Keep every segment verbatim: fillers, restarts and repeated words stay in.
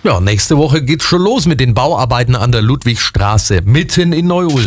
Ja, nächste Woche geht's schon los mit den Bauarbeiten an der Ludwigstraße, mitten in Neu-Ulm.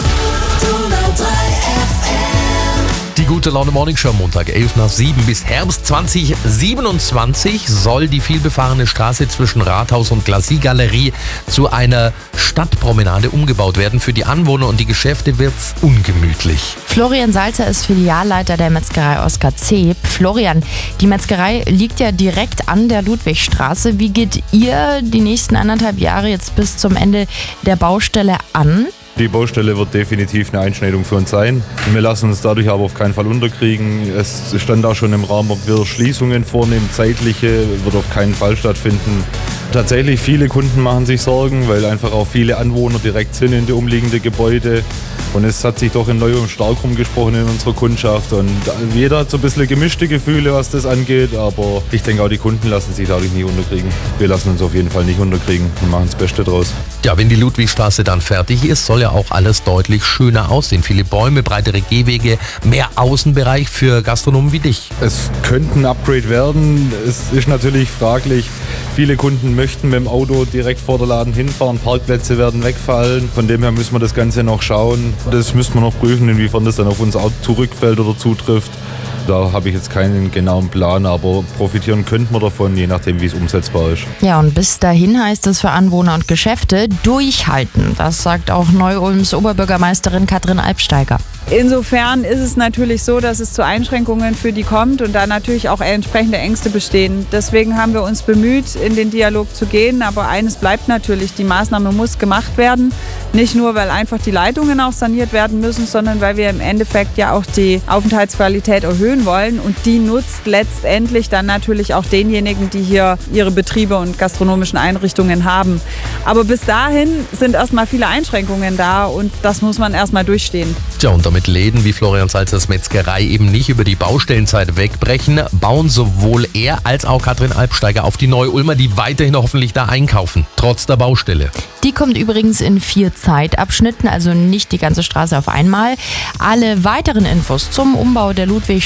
Die gute Laune Morning Show Montag, elf nach sieben. Bis Herbst zwanzig siebenundzwanzig soll die vielbefahrene Straße zwischen Rathaus und Glacis-Galerie zu einer Stadtpromenade umgebaut werden. Für die Anwohner und die Geschäfte wird's ungemütlich. Florian Salzer ist Filialleiter der Metzgerei Oskar Zeb. Florian, die Metzgerei liegt ja direkt an der Ludwigstraße. Wie geht ihr die nächsten anderthalb Jahre jetzt bis zum Ende der Baustelle an? Die Baustelle wird definitiv eine Einschneidung für uns sein. Wir lassen uns dadurch aber auf keinen Fall unterkriegen. Es stand auch schon im Raum, ob wir Schließungen vornehmen. Zeitliche wird auf keinen Fall stattfinden. Tatsächlich, viele Kunden machen sich Sorgen, weil einfach auch viele Anwohner direkt sind in die umliegenden Gebäude. Und es hat sich doch in Neu-Ulm stark rumgesprochen in unserer Kundschaft. Und jeder hat so ein bisschen gemischte Gefühle, was das angeht. Aber ich denke auch, die Kunden lassen sich dadurch nie unterkriegen. Wir lassen uns auf jeden Fall nicht unterkriegen und machen das Beste draus. Ja, wenn die Ludwigstraße dann fertig ist, soll ja auch alles deutlich schöner aussehen. Viele Bäume, breitere Gehwege, mehr Außenbereich für Gastronomen wie dich. Es könnte ein Upgrade werden. Es ist natürlich fraglich. Viele Kunden möchten mit dem Auto direkt vor der Laden hinfahren. Parkplätze werden wegfallen. Von dem her müssen wir das Ganze noch schauen. Das müssen wir noch prüfen, inwiefern das dann auf uns auch zurückfällt oder zutrifft. Da habe ich jetzt keinen genauen Plan, aber profitieren könnten wir davon, je nachdem, wie es umsetzbar ist. Ja, und bis dahin heißt es für Anwohner und Geschäfte durchhalten. Das sagt auch Neu-Ulms Oberbürgermeisterin Katrin Albsteiger. Insofern ist es natürlich so, dass es zu Einschränkungen für die kommt und da natürlich auch entsprechende Ängste bestehen. Deswegen haben wir uns bemüht, in den Dialog zu gehen. Aber eines bleibt natürlich, die Maßnahme muss gemacht werden. Nicht nur, weil einfach die Leitungen auch saniert werden müssen, sondern weil wir im Endeffekt ja auch die Aufenthaltsqualität erhöhen wollen. Und die nutzt letztendlich dann natürlich auch denjenigen, die hier ihre Betriebe und gastronomischen Einrichtungen haben. Aber bis dahin sind erstmal viele Einschränkungen da und das muss man erstmal durchstehen. Tja, und damit Läden wie Florian Salzers Metzgerei eben nicht über die Baustellenzeit wegbrechen, bauen sowohl er als auch Katrin Albsteiger auf die Neu-Ulmer, die weiterhin hoffentlich da einkaufen, trotz der Baustelle. Die kommt übrigens in vier Zeitabschnitten, also nicht die ganze Straße auf einmal. Alle weiteren Infos zum Umbau der Ludwig